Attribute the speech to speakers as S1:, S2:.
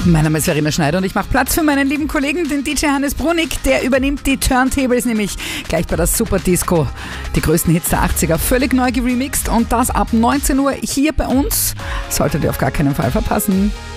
S1: Mein Name ist Verena Schneider und ich mache Platz für meinen lieben Kollegen, den DJ Hannes Brunig. Der übernimmt die Turntables nämlich gleich bei der Super Disco. Die größten Hits der 80er, völlig neu geremixed und das ab 19 Uhr hier bei uns. Solltet ihr auf gar keinen Fall verpassen.